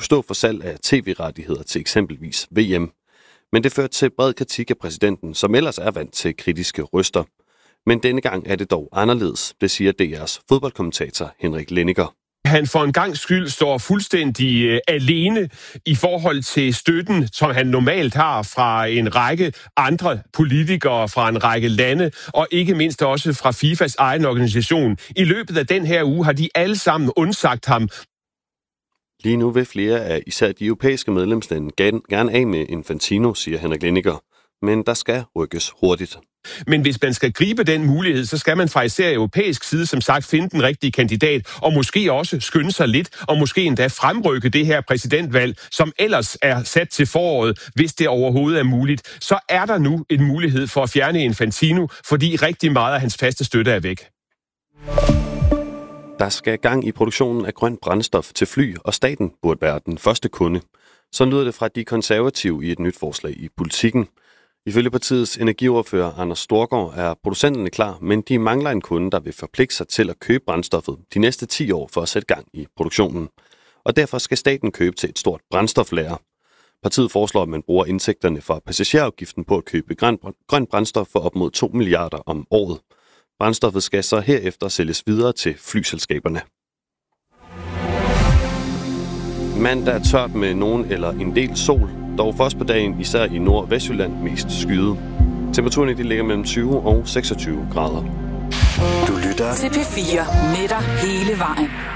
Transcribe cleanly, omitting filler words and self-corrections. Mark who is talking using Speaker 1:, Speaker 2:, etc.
Speaker 1: skulle stå for salg af tv-rettigheder til eksempelvis VM. Men det førte til bred kritik af præsidenten, som ellers er vant til kritiske røster. Men denne gang er det dog anderledes, det siger DR's fodboldkommentator Henrik Lenniger.
Speaker 2: Han for en gangs skyld står fuldstændig alene i forhold til støtten, som han normalt har fra en række andre politikere fra en række lande, og ikke mindst også fra FIFAs egen organisation. I løbet af den her uge har de alle sammen undsagt ham.
Speaker 1: Lige nu vil flere af især de europæiske medlemslande gerne af med Infantino, siger Henrik Lenniger. Men der skal rykkes hurtigt.
Speaker 2: Men hvis man skal gribe den mulighed, så skal man fra især europæisk side, som sagt, finde den rigtige kandidat, og måske også skynde sig lidt, og måske endda fremrykke det her præsidentvalg, som ellers er sat til foråret, hvis det overhovedet er muligt. Så er der nu en mulighed for at fjerne Infantino, fordi rigtig meget af hans faste støtte er væk.
Speaker 1: Der skal gang i produktionen af grønt brændstof til fly, og staten burde være den første kunde. Så lyder det fra de konservative i et nyt forslag i Politikken. Ifølge partiets energiordfører Anders Storgård er producenterne klar, men de mangler en kunde, der vil forpligte sig til at købe brændstoffet de næste 10 år for at sætte gang i produktionen. Og derfor skal staten købe til et stort brændstoflager. Partiet foreslår, at man bruger indtægterne fra passagerafgiften på at købe grønt brændstof for op mod 2 milliarder om året. Brændstoffet skal så herefter sælges videre til flyselskaberne. Mandag er tørt med nogen eller en del sol, dog først på dagen især i Nord- og Vestjylland mest skyet. Temperaturen ligger mellem 20 og 26 grader.
Speaker 3: Du lytter til P4 med dig hele vejen.